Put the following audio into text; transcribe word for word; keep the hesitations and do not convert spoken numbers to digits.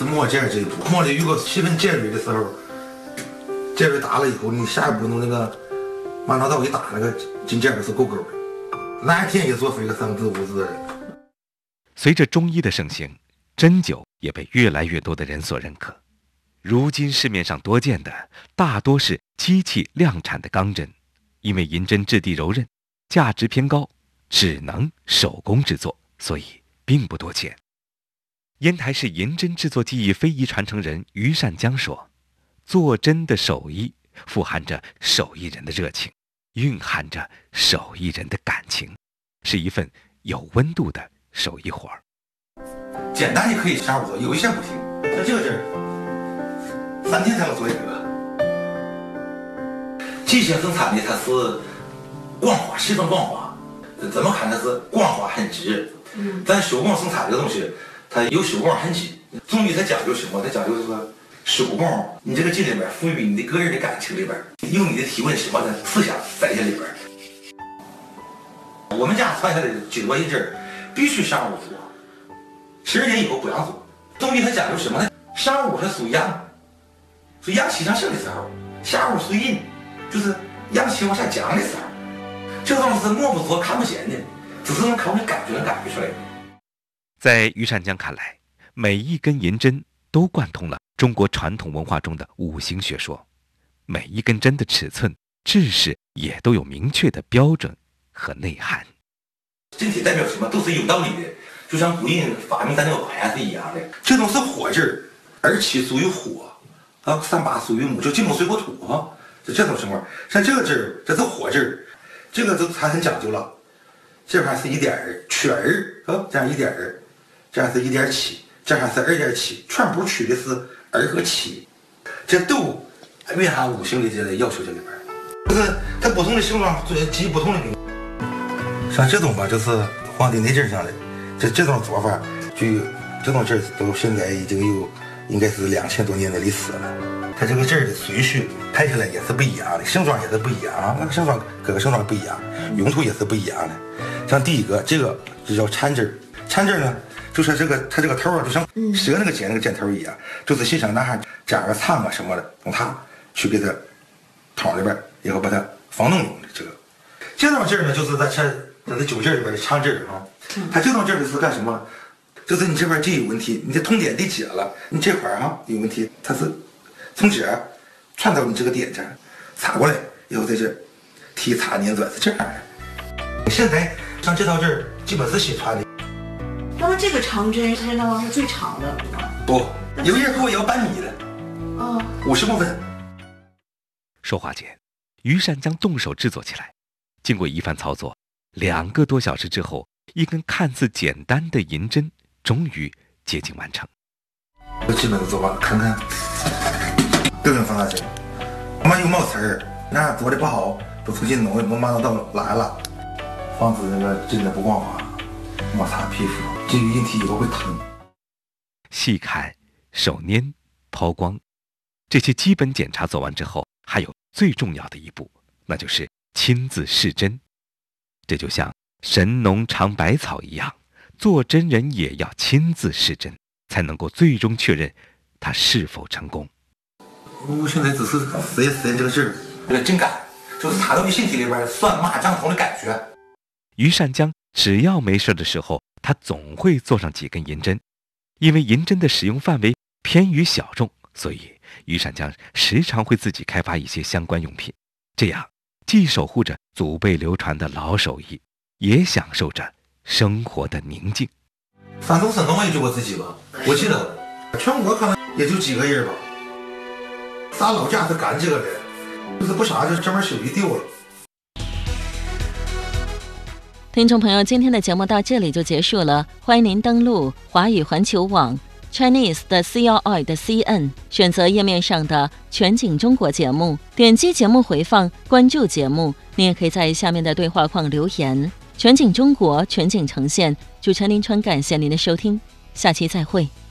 摸这样这一步，摸的如果七分尖锐的时候，尖锐打了以后，你下一步弄那个马上刀一打，那个进尖的是够够的。哪天也做出一个三字五字的人。 随着中医的盛行，针灸也被越来越多的人所认可。如今市面上多见的大多是机器量产的钢针，因为银针质地柔韧，价值偏高，只能手工制作，所以并不多见。烟台市银针制作技艺非遗传承人于善江说，做针的手艺富含着手艺人的热情，蕴含着手艺人的感情，是一份有温度的手艺活儿。 简单也可以十二五做，有一些不行。像这个针儿，三天才能做一个。机械生产的它是光滑，十分光滑，怎么看它是光滑很直。嗯，咱手工生产这个东西，它有手工痕迹。中医它讲究什么？它讲究这个手工，你这个劲里边赋予你的个人的感情里边，有你的体温什么的思想在这里边。我们家传下来的九多一针必须上午做，十二点以后不让做。中医它讲究什么呢？上午它属阳，属阳气上升的时候；下午属阴，就是阳气往下降的时候。这个东西是摸不着、看不见的，只是能靠你感觉能感觉出来的。 在于善江看来，每一根银针都贯通了中国传统文化中的五行学说，每一根针的尺寸、制式也都有明确的标准和内涵。 整体代表什么都是有道理的，就像古人发明咱那个盘是一样的。这种是火劲儿，二七属于火，啊，三八属于木，就金木水火土啊，就这种情况。像这个劲儿，这是火劲儿，这个就它很讲究了。这盘是一点儿，取儿啊，这样一点儿，这样是一点七，这样是二点七，全部取的是二和七，这都蕴含五行的这个要求这里边。就是它不同的形状基于不同的名。像这种吧，就是《黄帝内经》上的，这这种做法，就这种针都现在已经有应该是两千多年的历史了。它这个针的顺序排下来也是不一样的，形状也是不一样，那个形状各个形状不一样，用途也是不一样的。像第一个，这个就叫缠针，缠针呢，就是这个它这个头啊，就像蛇那个尖那个尖头一样，就是欣赏男孩加个苍啊什么的，用它去给它套里边，然后把它防弄用的这个。这种针呢，就是在这。这是酒劲里边的长针啊，它这种针是干什么？就是你这块筋有问题，你的痛点得解了，你这块哈有问题，它是从这儿传到你这个点这儿，插过来，以后在这提插捻转是这样的。现在像这套针基本是新传的。 那么这个长针是那是最长的吗？ 不，有些裤也要半米的， 哦， 五十公分。 说话间，于善江动手制作起来，经过一番操作。两个多小时之后，一根看似简单的银针终于接近完成。 我基本都做完了，看看都用放大镜。我们有冒刺儿，那做的不好，都重新弄，我马上到来了，防止那个针的不光滑，摩擦皮肤，至于引体以后会疼。 细看、手捏、抛光，这些基本检查做完之后，还有最重要的一步，那就是亲自试针。这就像神农尝百草一样，做针人也要亲自试针，才能够最终确认它是否成功。 我现在只是实验实验这个劲儿，这个针感，就是插到你身体里边酸麻胀痛的感觉。 于善江只要没事的时候，他总会做上几根银针，因为银针的使用范围偏于小众，所以于善江时常会自己开发一些相关用品，这样既守护着祖辈流传的老手艺，也享受着生活的宁静。 山东省东也就我自己吧，我记得全国可能也就几个人吧。咱老家是干这个的，就是不啥就这门手艺丢了。 听众朋友，今天的节目到这里就结束了，欢迎您登录华语环球网 Chinese 的 C L I 的 C N， 选择页面上的全景中国节目，点击节目回放，关注节目。您也可以在下面的对话框留言。全景中国，全景呈现。主持人林川，感谢您的收听，下期再会。